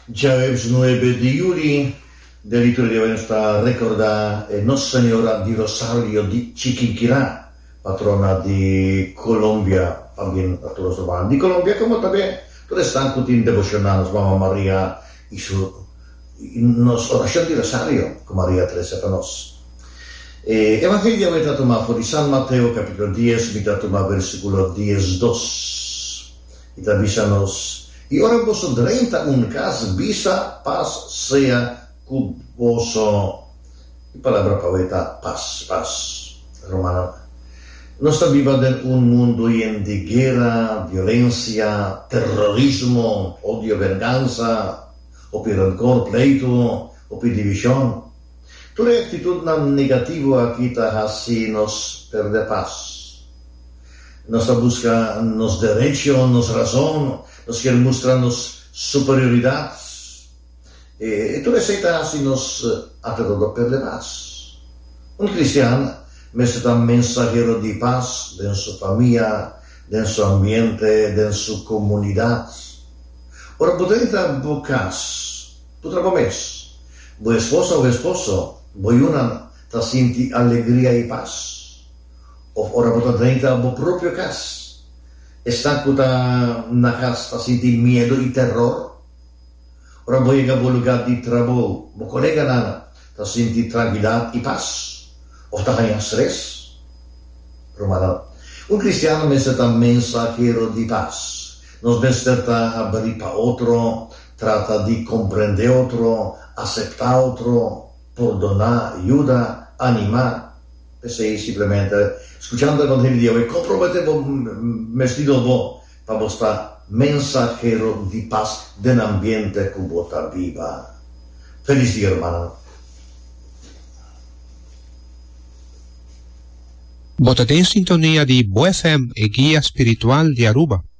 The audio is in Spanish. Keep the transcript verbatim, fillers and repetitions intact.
Ya es nueve de julio, del liturgia nostra ricorda Nostra Signora di Rosario di Chiquinquirá, patrona di Colombia, también a todos los hermanos de Colombia, como también todos están con devocionales, Mamma María y su nos oración di Rosario, con María Teresa Panos. Eh, Evangelio metato di San Mateo, capítulo diez, metato versículo diez, dos. Y avísanos, y ahora vos treinta un cas, visa, paz sea cuboso. Y palabra poeta, paz, paz, romana. Nostra viva en un mundo lleno de guerra, violencia, terrorismo, odio, venganza, o per rencor, pleito, o per división. Toda actitud negativa aquí así nos perde paz. Nos busca nos derecho, nos razón, nos quiere mostrarnos superioridad. E toda esta así nos hace todo perde paz. Un cristiano es un mensajero de paz en su familia, en su ambiente, en su comunidad. Ora potete vocas, potrà mes, voi esposa o esposo, voi una ta sinti allegria e paz. O ora potete vo proprio cas. Esta cuta na cas ta sinti miedo e terror. Ora voi ga lugar di trabalho, vo colega nana ta sinti tranquilidad e paz. O ta hanya stress. Romana. Un cristiano es un mensajero de paz. Nos desperta a abrir para otro, trata de comprender otro, aceptar otro, perdonar, ayuda, animar. Ese es simplemente escuchando el Evangelio y compromete vestido para mostrar mensajero de paz del ambiente que vota viva. Feliz día, hermano. Votate in sintonia di Bo F M e Guia Spiritual di Aruba.